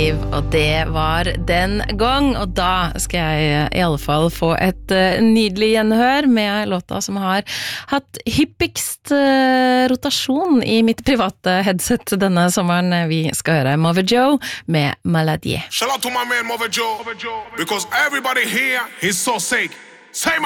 liv, og det var den gang, og da skal jeg I alle fall få et nydelig gjenhør med låta som har hatt hyppigst rotasjon I mitt private headset denne sommeren. Vi skal høre Mother Joe med Maladie. Shout out to my man Mother Joe, because everybody here, he's so sick. Say